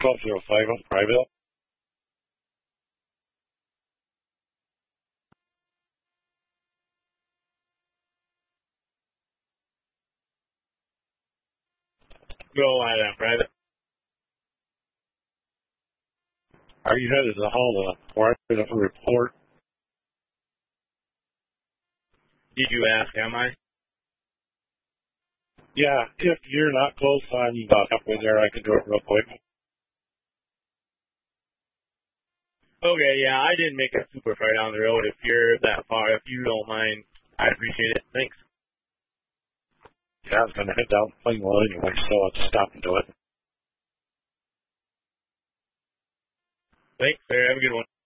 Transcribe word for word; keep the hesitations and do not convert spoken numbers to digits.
twelve oh five on private. Go on that private. Are you headed to the hall to write a report? Did you ask, am I? Yeah, if you're not close, I'm about halfway there. I can do it real quick. Okay, yeah, I didn't make it super far down the road. If you're that far, if you don't mind, I'd appreciate it. Thanks. Yeah, I was going to head down Plainwell anyway, so I'll stop and do it. Thanks, sir. Have a good one.